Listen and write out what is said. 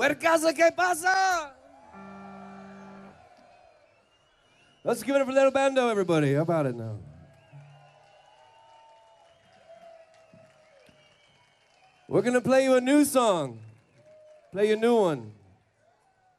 Puercaso, ¿qué pasa? Let's give it up for Little Bando, everybody. How about it now? We're gonna play you a new song. Play you a new one.